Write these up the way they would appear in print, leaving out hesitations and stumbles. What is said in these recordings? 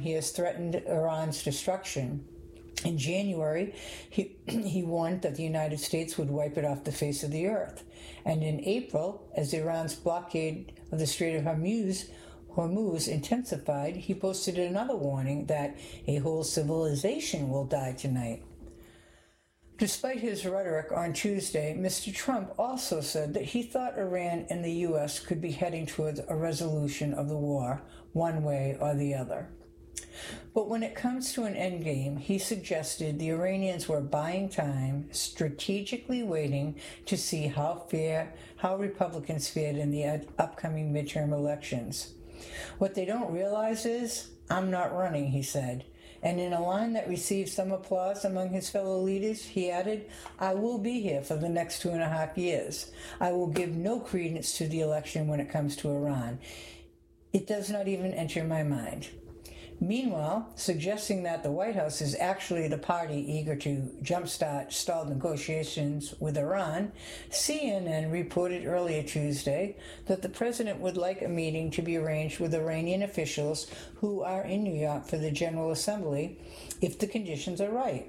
he has threatened Iran's destruction. In January, he warned that the United States would wipe it off the face of the earth. And in April, as Iran's blockade of the Strait of Hormuz intensified, he posted another warning that a whole civilization will die tonight. Despite his rhetoric on Tuesday, Mr. Trump also said that he thought Iran and the U.S. could be heading towards a resolution of the war, one way or the other. But when it comes to an endgame, he suggested the Iranians were buying time, strategically waiting to see how Republicans fared in the upcoming midterm elections. What they don't realize is, I'm not running, he said. And in a line that received some applause among his fellow leaders, he added, I will be here for the next 2.5 years. I will give no credence to the election when it comes to Iran. It does not even enter my mind. Meanwhile, suggesting that the White House is actually the party eager to jumpstart stalled negotiations with Iran, CNN reported earlier Tuesday that the president would like a meeting to be arranged with Iranian officials who are in New York for the General Assembly if the conditions are right.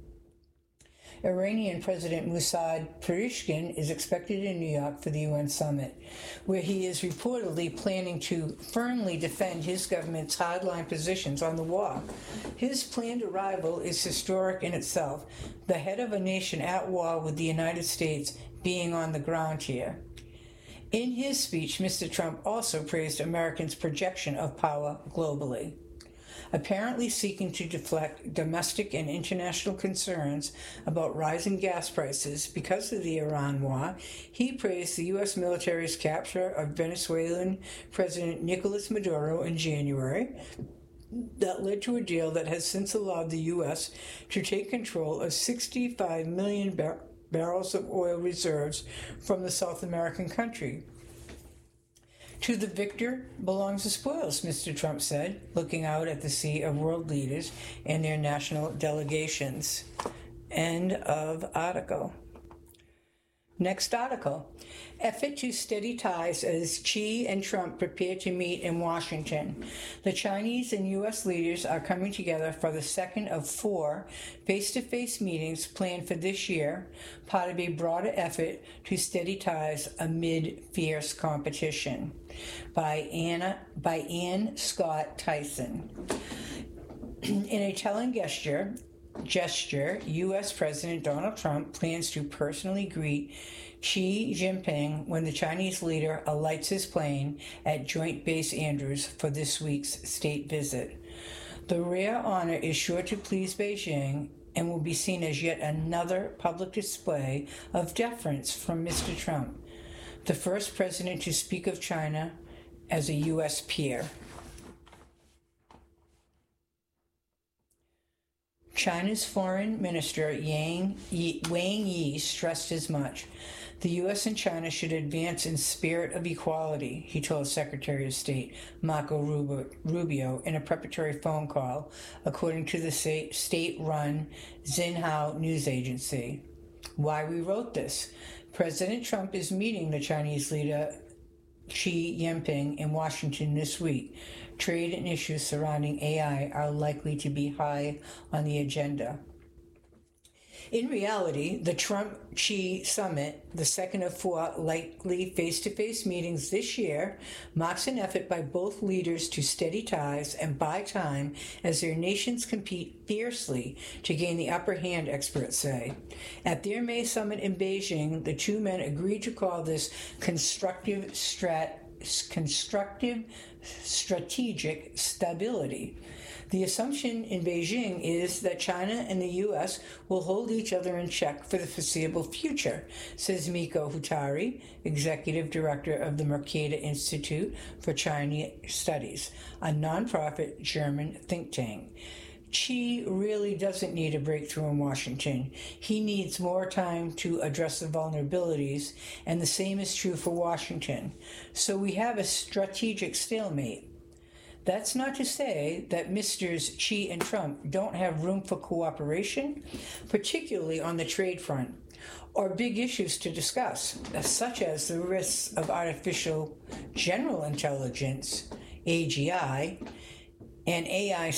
Iranian President Mossad Pezeshkian is expected in New York for the UN summit, where he is reportedly planning to firmly defend his government's hardline positions on the war. His planned arrival is historic in itself, the head of a nation at war with the United States being on the ground here. In his speech, Mr. Trump also praised Americans' projection of power globally. Apparently seeking to deflect domestic and international concerns about rising gas prices because of the Iran war, he praised the U.S. military's capture of Venezuelan President Nicolas Maduro in January that led to a deal that has since allowed the U.S. to take control of 65 million barrels of oil reserves from the South American country. To the victor belongs the spoils, Mr. Trump said, looking out at the sea of world leaders and their national delegations. End of article. Next article. Effort to steady ties as Xi and Trump prepare to meet in Washington. The Chinese and U.S. leaders are coming together for the second of 4 face-to-face meetings planned for this year, part of a broader effort to steady ties amid fierce competition. By Ann Scott Tyson. In a telling gesture, U.S. President Donald Trump plans to personally greet Xi Jinping when the Chinese leader alights his plane at Joint Base Andrews for this week's state visit. The rare honor is sure to please Beijing and will be seen as yet another public display of deference from Mr. Trump, the first president to speak of China as a U.S. peer. China's Foreign Minister Wang Yi stressed as much. The U.S. and China should advance in spirit of equality, he told Secretary of State Marco Rubio in a preparatory phone call, according to the state-run Xinhua news agency. Why we wrote this? President Trump is meeting the Chinese leader Xi Jinping in Washington this week. Trade and issues surrounding AI are likely to be high on the agenda. In reality, the Trump-Xi summit, the second of 4 likely face-to-face meetings this year, marks an effort by both leaders to steady ties and buy time as their nations compete fiercely to gain the upper hand, experts say. At their May summit in Beijing, the two men agreed to call this constructive strategic stability. The assumption in Beijing is that China and the U.S. will hold each other in check for the foreseeable future, says Miko Hutari, executive director of the Mercator Institute for China Studies, a nonprofit German think tank. Xi really doesn't need a breakthrough in Washington. He needs more time to address the vulnerabilities, and the same is true for Washington. So we have a strategic stalemate. That's not to say that Misters Xi and Trump don't have room for cooperation, particularly on the trade front, or big issues to discuss, such as the risks of artificial general intelligence, AGI, and AI